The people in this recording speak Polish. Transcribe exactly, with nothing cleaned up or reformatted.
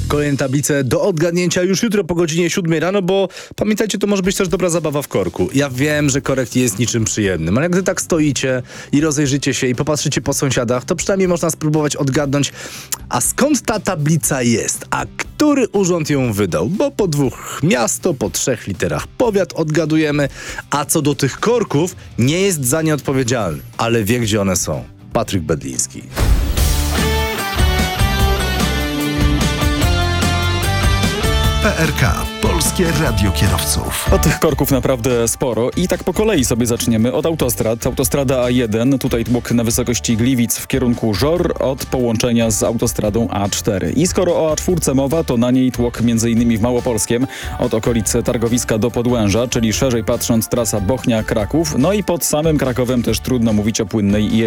Kolejne tablice do odgadnięcia już jutro po godzinie siódmej rano, bo pamiętajcie, to może być też dobra zabawa w korku. Ja wiem, że korek jest niczym przyjemnym, ale jak gdy tak stoicie i rozejrzycie się i popatrzycie po sąsiadach, to przynajmniej można spróbować odgadnąć, a skąd ta tablica jest, a który urząd ją wydał, bo po dwóch miasto, po trzech literach powiat odgadujemy, a co do tych korków, nie jest za nie odpowiedzialny, ale wie, gdzie one są. Patryk Bedliński. P R K. Polskie Radio Kierowców. O tych korków naprawdę sporo i tak po kolei sobie zaczniemy od autostrad. Autostrada A jeden, tutaj tłok na wysokości Gliwic w kierunku Żor od połączenia z autostradą A cztery. I skoro o A cztery mowa, to na niej tłok m.in. w Małopolskiem od okolic Targowiska do Podłęża, czyli szerzej patrząc trasa Bochnia-Kraków. No i pod samym Krakowem też trudno mówić o płynnej jeździe.